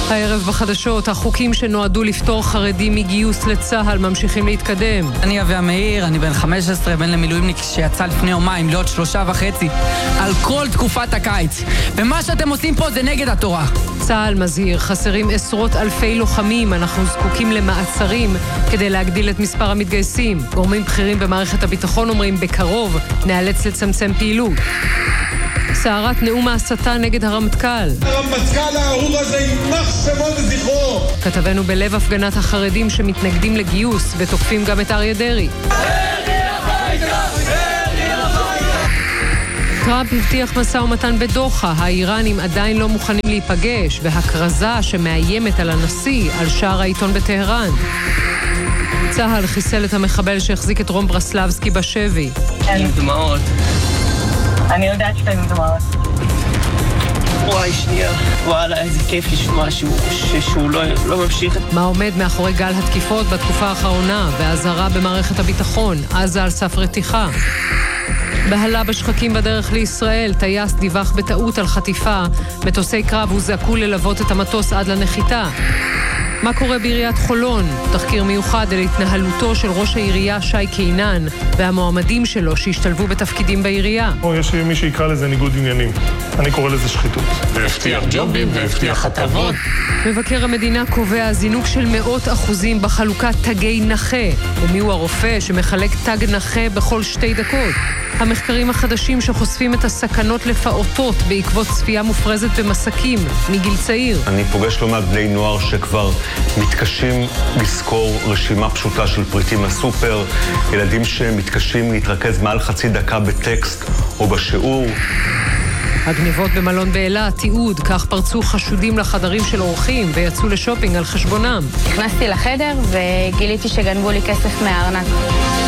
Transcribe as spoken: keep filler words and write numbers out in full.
הערב בחדשות, החוקים שנועדו לפטור חרדים מגיוס לצה"ל ממשיכים להתקדם. אני אביה מאיר, אני בן חמש עשרה, בן למילואימניק שיצא לפני יומיים לעוד שלושה וחצי על כל תקופת הקיץ. ומה שאתם עושים פה זה נגד התורה. צה"ל מזהיר, חסרים עשרות אלפי לוחמים, אנחנו זקוקים למעצרים כדי להגדיל את מספר המתגייסים. גורמים בכירים במערכת הביטחון אומרים בקרוב נאלץ לצמצם פעילות. סערת נאום ההסתה נגד הרמטכ"ל. הרמטכ"ל האהוב הזה יימח שמו וזכרו. כתבנו בלב הפגנת החרדים שמתנגדים לגיוס ותוקפים גם את אריה דרעי. טראמפ הבטיח משא ומתן בדוחה, האיראנים עדיין לא מוכנים להיפגש, והכרזה שמאיימת על הנשיא על שער העיתון בטהרן. צה"ל חיסל את המחבל שהחזיק את רום ברסלבסקי בשבי. עם דמעות. אני יודעת שאתה עם דמעות. וואי, שנייה. וואלה, איזה כיף לשמוע שהוא, שהוא לא, לא ממשיך. מה עומד מאחורי גל התקיפות בתקופה האחרונה, והזרה במערכת הביטחון, עזה על סף רתיחה. בהלה בשחקים בדרך לישראל, טייס דיווח בטעות על חטיפה, מטוסי קרב הוזעקו ללוות את המטוס עד לנחיתה. מה קורה בעיריית חולון? תחקיר מיוחד על התנהלותו של ראש העירייה שי קינן והמועמדים שלו שהשתלבו בתפקידים בעירייה. או יש מי שיקרא לזה ניגוד עניינים. אני קורא לזה שחיתות. והבטיח ג'ובים והבטיח הטבות. מבקר המדינה קובע זינוק של מאות אחוזים בחלוקת תגי נכה. ומיהו הרופא שמחלק תג נכה בכל שתי דקות? המחקרים החדשים שחושפים את הסכנות לפעוטות בעקבות צפייה מופרזת במסקים מגיל צעיר. אני פוגש לא מעט בני נוער שכבר מתקשים לזכור רשימה פשוטה של פריטים לסופר, ילדים שמתקשים להתרכז מעל חצי דקה בטקסט או בשיעור. הגניבות במלון באילת, תיעוד, כך פרצו חשודים לחדרים של אורחים ויצאו לשופינג על חשבונם. נכנסתי לחדר וגיליתי שגנבו לי כסף מהארנק.